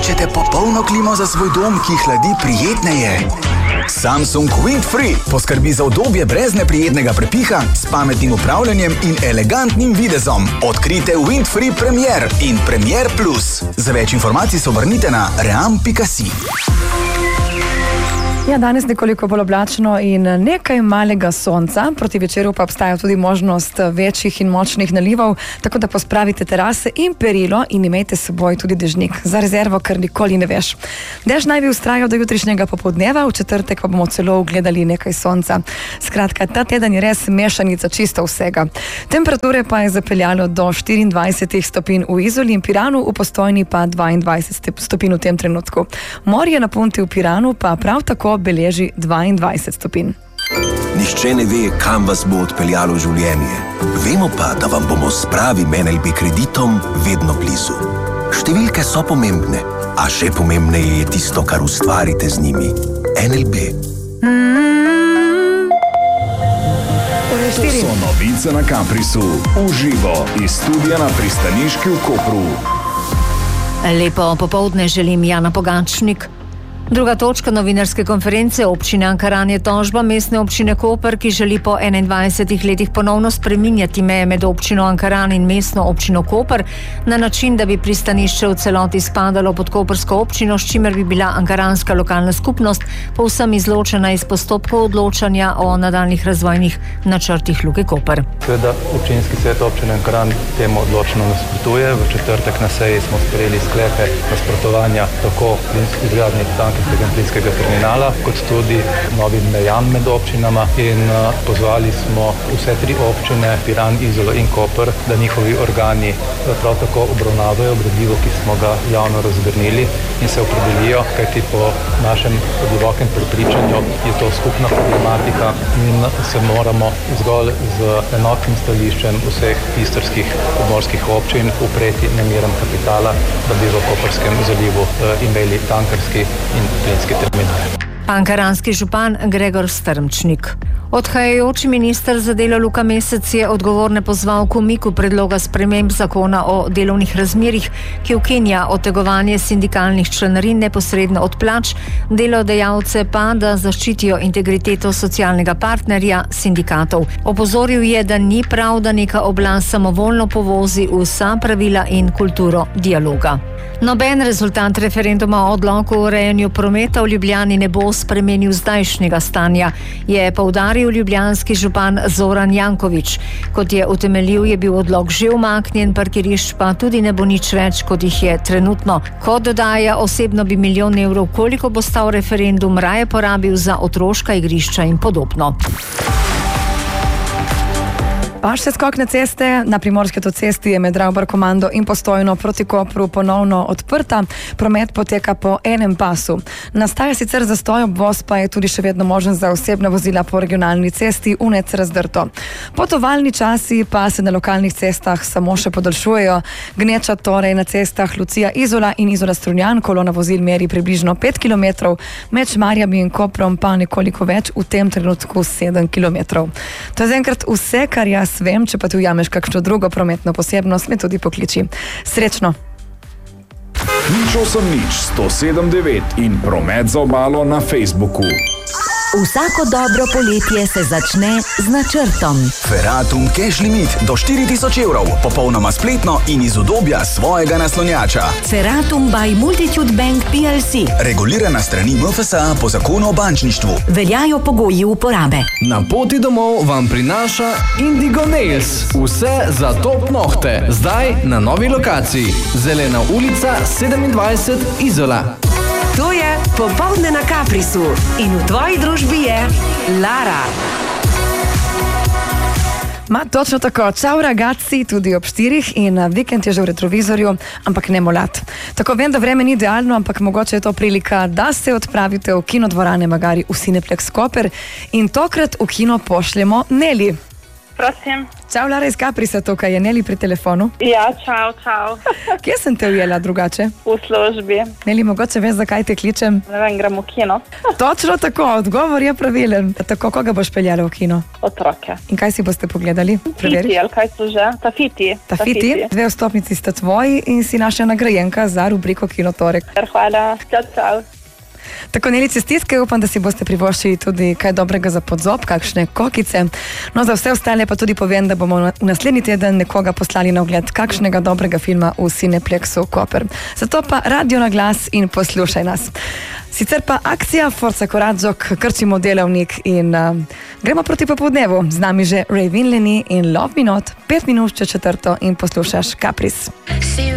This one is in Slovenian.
Iščete popolno klimo za svoj dom, ki hladi prijetneje? Samsung Windfree poskrbi za udobje brez neprijetnega prepiha, s pametnim upravljanjem in elegantnim videzom. Odkrite Windfree Premier in Premier Plus. Za več informacij se obrnite na ream.si. Ja, danes nekoliko bolj oblačno in nekaj malega sonca, proti večeru pa obstaja tudi možnost večjih in močnih nalivov, tako da pospravite terase in perilo in imejte s seboj tudi dežnik za rezervo, ker nikoli ne veš. Dež naj bi vztrajal do jutrišnjega popoldneva, v četrtek pa bomo celo ugledali nekaj sonca. Skratka, ta teden je res mešanica čisto vsega. Temperature pa je zapeljalo do 24 stopinj v Izoli in Piranu, v Postojni pa 22 stopinj v tem trenutku. Morje na Punti v Piranu pa prav tako beleži 22 stopinj. Nihče ne ve, kam vas bo odpeljalo življenje. Vemo pa, da vam bomo s pravim NLB kreditom vedno blizu. Številke so pomembne, a še pomembneje je tisto, kar ustvarite z njimi. NLB. To so novice na Caprisu. Uživo iz studia na pristaniški v Kopru. Lepo popoldne želim, Jana Pogačnik. Druga točka novinarske konference občine Ankaran je tožba mestne občine Koper, ki želi po 21 letih ponovno spreminjati meje med občino Ankaran in mestno občino Koper na način, da bi pristanišče v celoti spadalo pod koprsko občino, s čimer bi bila ankaranska lokalna skupnost povsem izločena iz postopkov odločanja o nadaljnih razvojnih načrtih Luke Koper. Seveda občinski svet občine Ankaran temu odločno nasprotuje. V četrtek na seji smo sprejeli sklepe nasprotovanja tako izgradnji plinskega terminala, kot tudi novim mejam med občinama in pozvali smo vse tri občine, Piran, Izola in Koper, da njihovi organi prav tako obravnavajo gradivo, ki smo ga javno razgrnili in se opredelijo, kajti po našem globokem prepričanju je to skupna problematika in se moramo zgolj z enotnim stališčem vseh istrskih obmorskih občin upreti nemiram kapitala, da bi v Koperskem zalivu imeli tankerski in plinski terminal. Ankaranski župan Gregor Strmčnik. Odhajajoči minister za delo Luka Mesec je odgovorne pozval k umiku predloga sprememb zakona o delovnih razmerjih, ki ukinja otegovanje sindikalnih članarin neposredno od plač, delodajalce pa, da zaščitijo integriteto socialnega partnerja sindikatov. Opozoril je, da ni prav, da neka oblast samovoljno povozi vsa pravila in kulturo dialoga. Noben rezultat referenduma o odloku o urejanju prometa v Ljubljani ne bo spremenil zdajšnjega stanja, je poudaril ljubljanski župan Zoran Janković. Kot je utemeljil, je bil odlok že umaknjen, parkirišč pa tudi ne bo nič več, kot jih je trenutno. Kot dodaja, osebno bi 1 milijon evrov, koliko bo stal referendum, raje porabil za otroška igrišča in podobno. Pa še skok na ceste. Na Primorski avtocesti je med Ravbar-Komando in Postojno proti Kopru ponovno odprta. Promet poteka po enem pasu. Nastaja sicer zastoj, obvoz pa je tudi še vedno možen za osebna vozila po regionalni cesti Unec razdrto. Potovalni časi pa se na lokalnih cestah samo še podaljšujejo. Gneča torej na cestah Lucija-Izola in Izola-Strunjan kolona vozil meri približno 5 km, med Šmarjami in Koprom pa nekoliko več, v tem trenutku 7 km. To je zaenkrat vse, kar jaz vem, če pa ti ujameš kakšno drugo prometno posebnost, me tudi pokliči. Srečno! Nič 107.9 in promet za obalo na Facebooku. Vsako dobro poletje se začne z načrtom. Ferratum Cash Limit do 4000 evrov, popolnoma spletno in iz udobja svojega naslonjača. Ferratum by Multitude Bank PLC. Regulirana strani MFSA po zakonu o bančništvu. Veljajo pogoji uporabe. Na poti domov vam prinaša Indigo Nails. Vse za top nohte. Zdaj na novi lokaciji. Zelena ulica 27 Izola. To je Popoldne na Caprisu in v tvoji družbi je Lara. Točno tako. Čau ragazzi, tudi ob 4 in vikend je že v retrovizorju, ampak ne molat. Tako vem, da vreme ni idealno, ampak mogoče je to prilika, da se odpravite v kinodvorane, magari v Cineplex Koper in tokrat v kino pošljemo Neli. Prosim. Čau, Lara iz Caprisa, tukaj je Neli pri telefonu. Ja, čau. Kje sem te ujela drugače? V službi. Neli, mogoče veš, zakaj te kličem? Ne vem, gremo v kino. Točno tako, odgovor je pravilen. Tako, koga boš peljala v kino? Otroke. In kaj si boste pogledali? Fiti, ali kaj so že? Tafiti. Tafiti. 2 vstopnici sta tvoji in si naša nagrajenka za rubriko Kinotorek. Hvala, čau. Tako, Nelice, stiske, upam, da si boste privoščili tudi kaj dobrega za podzob, kakšne kokice. No, za vse ostale pa tudi povem, da bomo v naslednji teden nekoga poslali na ogled kakšnega dobrega filma v Cineplexu Koper. Zato pa radio na glas in poslušaj nas. Sicer pa akcija Forza Coraggio, krčimo delavnik in gremo proti popoldnevu. Z nami že Ray Winley in Love Me Not, 5 minut čez 4 in poslušaš Capris.